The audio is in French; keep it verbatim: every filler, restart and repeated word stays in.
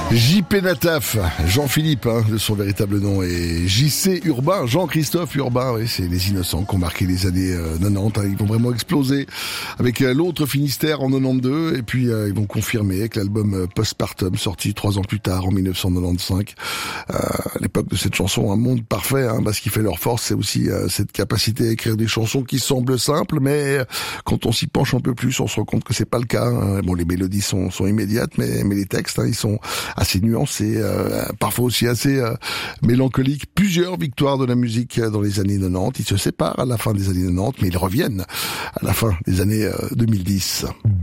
J P Nataf, Jean-Philippe, hein, de son véritable nom, et J C Urbain, Jean-Christophe Urbain, oui, c'est les innocents qui ont marqué les années euh, quatre-vingt-dix, hein, ils vont vraiment exploser avec euh, l'autre Finistère en quatre-vingt-douze, et puis euh, ils vont confirmer avec l'album euh, Postpartum, sorti trois ans plus tard, en dix-neuf cent quatre-vingt-quinze. Euh, à l'époque de cette chanson, Un monde parfait, hein, bah, ce qui fait leur force, c'est aussi euh, cette capacité à écrire des chansons qui semblent simples, mais euh, quand on s'y penche un peu plus, on se rend compte que c'est pas le cas. Hein. Bon, les mélodies sont, sont immédiates, mais, mais les textes, hein, ils sont assez nuancés, euh, parfois aussi assez euh, mélancoliques. Plusieurs victoires de la musique dans les années quatre-vingt-dix. Ils se séparent à la fin des années quatre-vingt-dix, mais ils reviennent à la fin des années euh, deux mille dix.